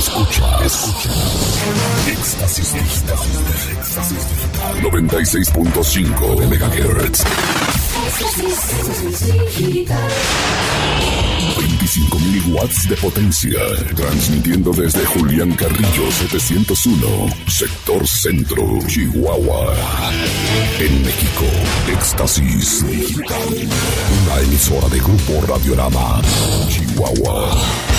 Escucha. Éxtasis Digital. 96.5 de MHz. 25.000 watts de potencia. Transmitiendo desde Julián Carrillo 701, sector centro, Chihuahua. En México, Éxtasis Digital. Una emisora de Grupo Radiorama, Chihuahua.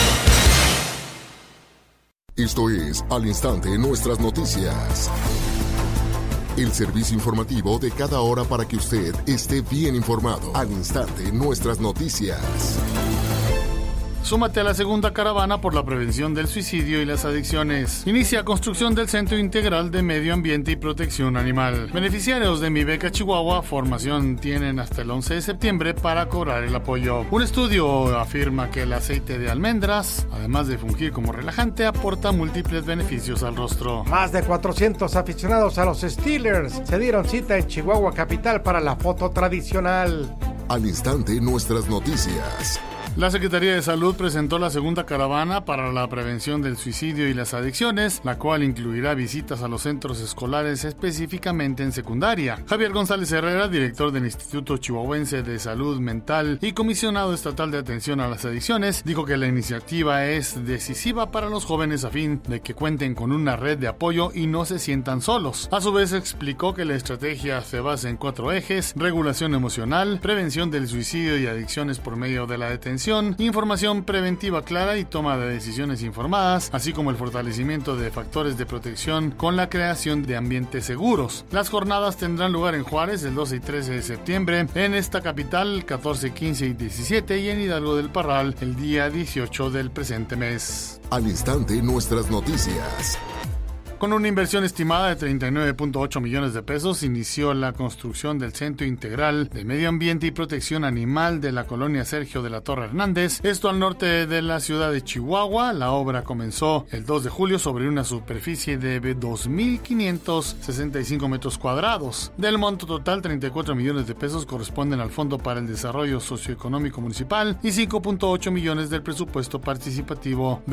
Esto es Al Instante Nuestras Noticias. El servicio informativo de cada hora para que usted esté bien informado. Al Instante Nuestras Noticias. Súmate a la segunda caravana por la prevención del suicidio y las adicciones. Inicia construcción del Centro Integral de Medio Ambiente y Protección Animal. Beneficiarios de Mi Beca Chihuahua Formación tienen hasta el 11 de septiembre para cobrar el apoyo. Un estudio afirma que el aceite de almendras, además de fungir como relajante, aporta múltiples beneficios al rostro. Más de 400 aficionados a los Steelers se dieron cita en Chihuahua capital para la foto tradicional. Al Instante Nuestras Noticias. La Secretaría de Salud presentó la segunda caravana para la prevención del suicidio y las adicciones, la cual incluirá visitas a los centros escolares, específicamente en secundaria. Javier González Herrera, director del Instituto Chihuahuense de Salud Mental y comisionado estatal de atención a las adicciones, dijo que la iniciativa es decisiva para los jóvenes a fin de que cuenten con una red de apoyo y no se sientan solos. A su vez explicó que la estrategia se basa en 4 ejes: regulación emocional, prevención del suicidio y adicciones por medio de la detención, información preventiva clara y toma de decisiones informadas, así como el fortalecimiento de factores de protección con la creación de ambientes seguros. Las jornadas tendrán lugar en Juárez el 12 y 13 de septiembre, en esta capital 14, 15 y 17 y en Hidalgo del Parral el día 18 del presente mes. Al Instante Nuestras Noticias. Con una inversión estimada de 39.8 millones de pesos, inició la construcción del Centro Integral de Medio Ambiente y Protección Animal de la colonia Sergio de la Torre Hernández, esto al norte de la ciudad de Chihuahua. La obra comenzó el 2 de julio sobre una superficie de 2.565 metros cuadrados. Del monto total, 34 millones de pesos corresponden al Fondo para el Desarrollo Socioeconómico Municipal y 5.8 millones del presupuesto participativo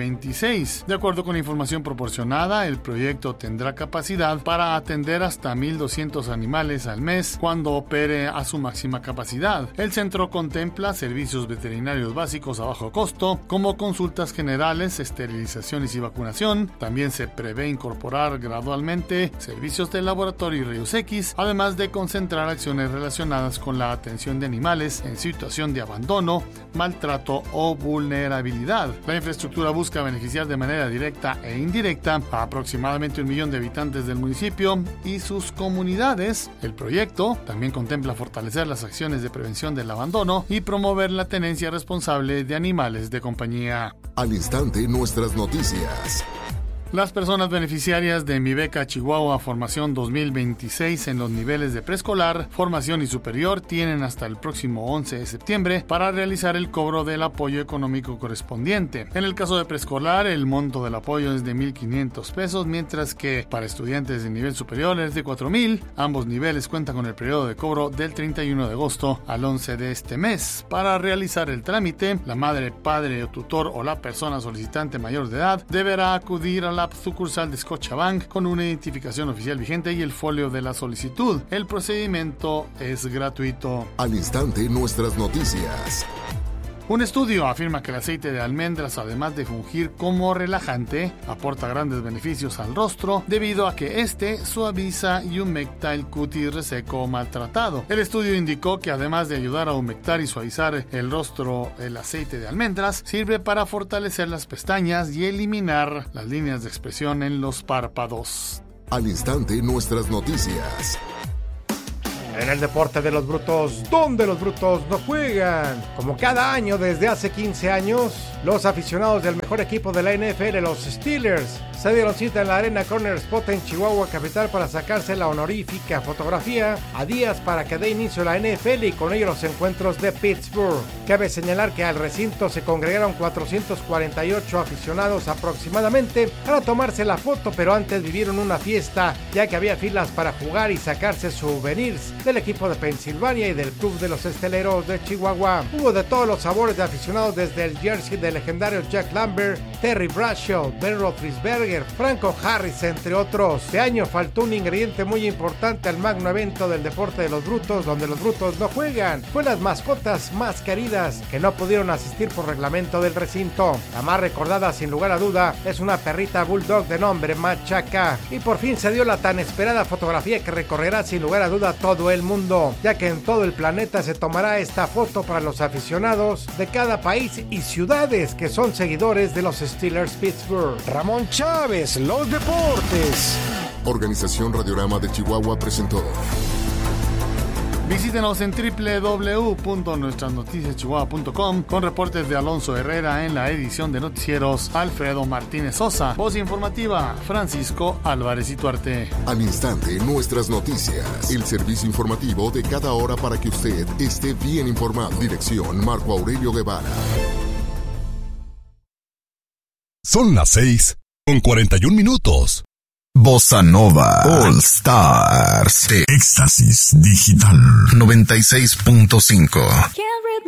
2026. De acuerdo con la información proporcionada, el proyecto tendrá capacidad para atender hasta 1,200 animales al mes cuando opere a su máxima capacidad. El centro contempla servicios veterinarios básicos a bajo costo, como consultas generales, esterilizaciones y vacunación. También se prevé incorporar gradualmente servicios de laboratorio y rayos X, además de concentrar acciones relacionadas con la atención de animales en situación de abandono, maltrato o vulnerabilidad. La infraestructura busca beneficiar de manera directa e indirecta a aproximadamente 1 millón de habitantes del municipio y sus comunidades. El proyecto también contempla fortalecer las acciones de prevención del abandono y promover la tenencia responsable de animales de compañía. Al Instante Nuestras Noticias. Las personas beneficiarias de Mi Beca Chihuahua Formación 2026 en los niveles de preescolar, formación y superior tienen hasta el próximo 11 de septiembre para realizar el cobro del apoyo económico correspondiente. En el caso de preescolar, el monto del apoyo es de 1,500 pesos, mientras que para estudiantes de nivel superior es de 4,000. Ambos niveles cuentan con el periodo de cobro del 31 de agosto al 11 de este mes. Para realizar el trámite, la madre, padre o tutor o la persona solicitante mayor de edad deberá acudir a la sucursal de Scotiabank con una identificación oficial vigente y el folio de la solicitud. El procedimiento es gratuito. Al Instante Nuestras Noticias. Un estudio afirma que el aceite de almendras, además de fungir como relajante, aporta grandes beneficios al rostro debido a que este suaviza y humecta el cutis reseco o maltratado. El estudio indicó que además de ayudar a humectar y suavizar el rostro, el aceite de almendras sirve para fortalecer las pestañas y eliminar las líneas de expresión en los párpados. Al Instante Nuestras Noticias. En el deporte de los brutos, donde los brutos no juegan. Como cada año desde hace 15 años, los aficionados del mejor equipo de la NFL, los Steelers, se dieron cita en la Arena Corner Spot en Chihuahua capital para sacarse la honorífica fotografía a días para que dé inicio la NFL y con ello los encuentros de Pittsburgh. Cabe señalar que al recinto se congregaron 448 aficionados aproximadamente para tomarse la foto, pero antes vivieron una fiesta ya que había filas para jugar y sacarse souvenirs del equipo de Pensilvania y del club de los Esteleros de Chihuahua. Hubo de todos los sabores de aficionados, desde el jersey del legendario Jack Lambert, Terry Bradshaw, Ben Roethlisberger, Franco Harris, entre otros. Este año faltó un ingrediente muy importante al magno evento del deporte de los brutos, donde los brutos no juegan. Fue las mascotas más queridas que no pudieron asistir por reglamento del recinto. La más recordada, sin lugar a duda, es una perrita bulldog de nombre Machaca. Y por fin se dio la tan esperada fotografía que recorrerá sin lugar a duda todo el mundo, ya que en todo el planeta se tomará esta foto para los aficionados de cada país y ciudades que son seguidores de los Steelers Pittsburgh. Ramón Chávez, los deportes. Organización Radiorama de Chihuahua presentó. Visítenos en www.nuestrasnoticiaschihuahua.com con reportes de Alonso Herrera en la edición de noticieros, Alfredo Martínez Sosa, voz informativa, Francisco Álvarez Ituarte. Al instante, nuestras noticias, el servicio informativo de cada hora para que usted esté bien informado. Dirección Marco Aurelio Guevara. Son las 6:41. Bossa Nova All Stars de Éxtasis Digital 96.5.